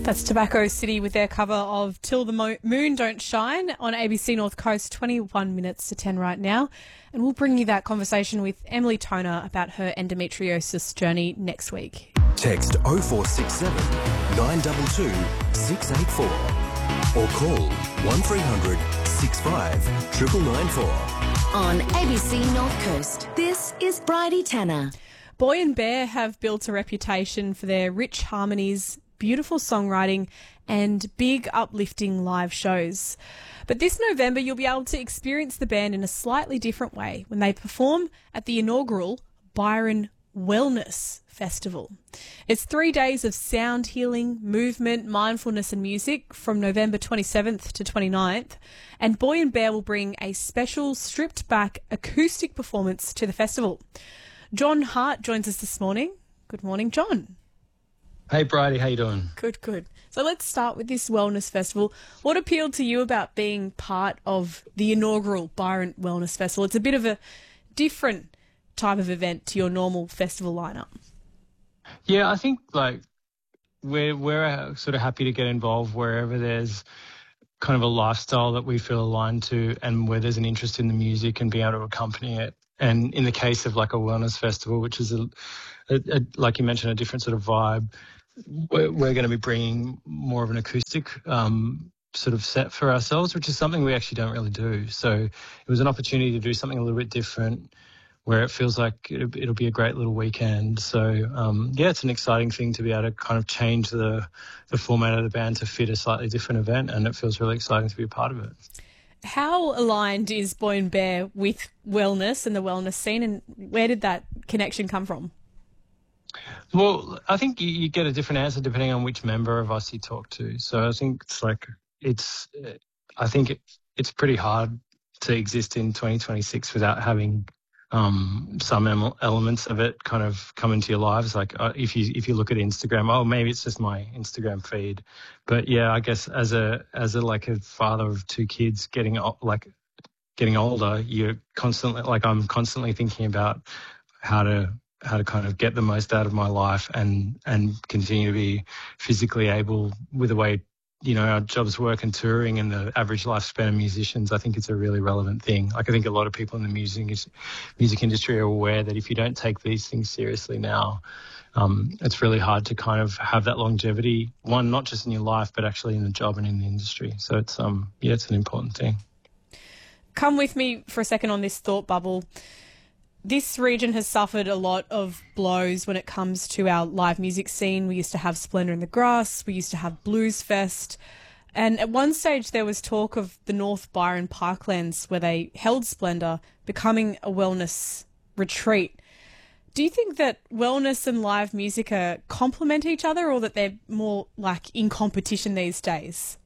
That's Tobacco City with their cover of Till the Moon Don't Shine on ABC North Coast, 21 minutes to 10 right now. And we'll bring you that conversation with Emily Toner about her endometriosis journey next week. Text 0467 922 684 or call 1300 65 9994. On ABC North Coast, this is Bridie Tanner. Boy and Bear have built a reputation for their rich harmonies, beautiful songwriting and big uplifting live shows. But this November you'll be able to experience the band in a slightly different way when they perform at the inaugural Byron Wellness Festival. It's 3 days of sound healing, movement, mindfulness and music from November 27th to 29th, and Boy and Bear will bring a special stripped back acoustic performance to the festival. John Hart joins us this morning. Good morning, John. Hey, Bridie, how you doing? Good, good. So let's start with this Wellness Festival. What appealed to you about being part of the inaugural Byron Wellness Festival? It's a bit of a different type of event to your normal festival lineup. Yeah, I think we're sort of happy to get involved wherever there's kind of a lifestyle that we feel aligned to and where there's an interest in the music and being able to accompany it. And in the case of like a wellness festival, which is like you mentioned, a different sort of vibe, we're going to be bringing more of an acoustic sort of set for ourselves, which is something we actually don't really do. So it was an opportunity to do something a little bit different where it feels like it'll be a great little weekend. So, yeah, it's an exciting thing to be able to kind of change the format of the band to fit a slightly different event, and it feels really exciting to be a part of it. How aligned is Boy and Bear with wellness and the wellness scene, and where did that connection come from? Well, I think you get a different answer depending on which member of us you talk to. So I think it's pretty hard to exist in 2026 without having some elements of it kind of come into your lives. Like if you look at Instagram, maybe it's just my Instagram feed. But yeah, I guess as a father of two kids getting older, you're constantly I'm constantly thinking about how to kind of get the most out of my life and continue to be physically able with the way, our jobs work and touring and the average lifespan of musicians. I think it's a really relevant thing. Like I think a lot of people in the music industry are aware that if you don't take these things seriously now, it's really hard to kind of have that longevity, one, not just in your life, but actually in the job and in the industry. So it's, it's an important thing. Come with me for a second on this thought bubble. This region has suffered a lot of blows when it comes to our live music scene. We used to have Splendour in the Grass. We used to have Blues Fest. And at one stage there was talk of the North Byron Parklands where they held Splendour becoming a wellness retreat. Do you think that wellness and live music complement each other, or that they're more like in competition these days?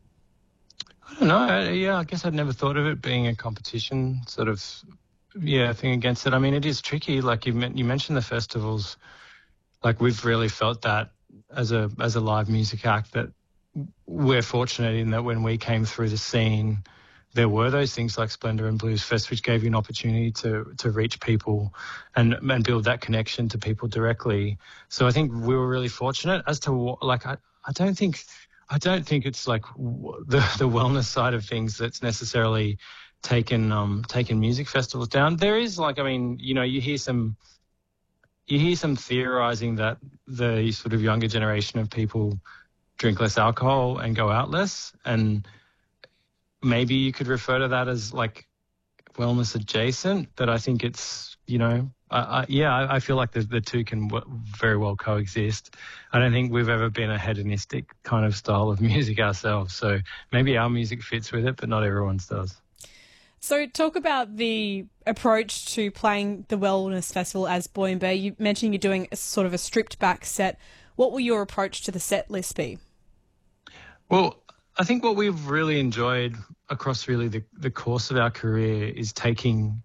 I don't know. Yeah, I guess I'd never thought of it being a competition sort of thing against it. I mean, it is tricky. Like you mentioned the festivals, like we've really felt that as a live music act that we're fortunate in that when we came through the scene, there were those things like Splendour and Blues Fest, which gave you an opportunity to reach people and build that connection to people directly. So I think we were really fortunate. As to I don't think it's like the wellness side of things that's necessarily taken music festivals down. There is you hear some theorizing that the sort of younger generation of people drink less alcohol and go out less, and maybe you could refer to that as like wellness adjacent, but I think it's, I feel like the two can very well coexist. I don't think we've ever been a hedonistic kind of style of music ourselves, so maybe our music fits with it, but not everyone's does. So talk about the approach to playing the Wellness Festival as Boy and Bear. You mentioned you're doing a sort of a stripped back set. What will your approach to the set list be? Well, I think what we've really enjoyed across really the course of our career is taking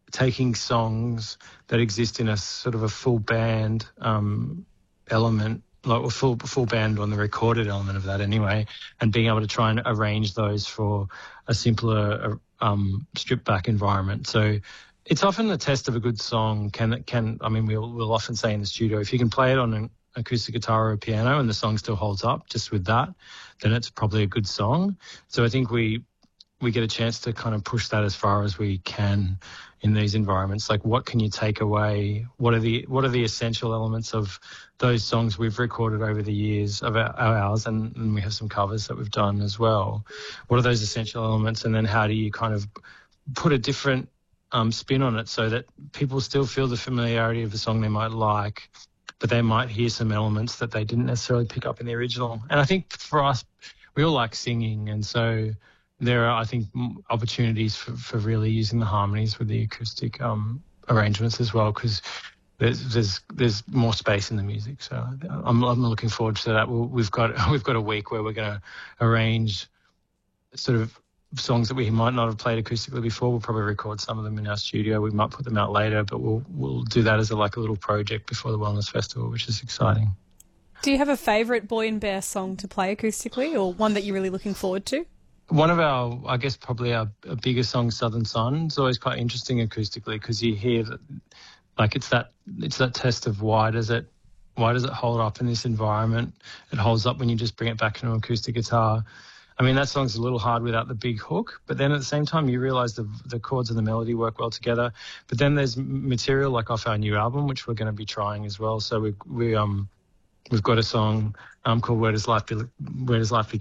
songs that exist in a sort of a full band element, like a full band on the recorded element of that anyway, and being able to try and arrange those for a simpler stripped back environment. So it's often the test of a good song we'll often say in the studio, if you can play it on acoustic guitar or a piano and the song still holds up just with that, then it's probably a good song. So I think we get a chance to kind of push that as far as we can in these environments. Like, what can you take away? What are the essential elements of those songs we've recorded over the years of ours, and we have some covers that we've done as well. What are those essential elements, and then how do you kind of put a different spin on it so that people still feel the familiarity of the song they might like, but they might hear some elements that they didn't necessarily pick up in the original. And I think for us, we all like singing, and so there are, I think, opportunities for really using the harmonies with the acoustic arrangements as well, because there's more space in the music. So I'm looking forward to that. We've got a week where we're going to arrange sort of songs that we might not have played acoustically before. We'll probably record some of them in our studio. We might put them out later, but we'll do that as a little project before the Wellness Festival, which is exciting. Do you have a favourite Boy and Bear song to play acoustically, or one that you're really looking forward to? One of our, I guess, probably our biggest song, Southern Sun, is always quite interesting acoustically, because you hear that, like, it's that test of why does it hold up in this environment? It holds up when you just bring it back into an acoustic guitar. I mean, that song's a little hard without the big hook, but then at the same time you realise the chords and the melody work well together. But then there's material like off our new album, which we're going to be trying as well. So we've got a song called Where Does Life Be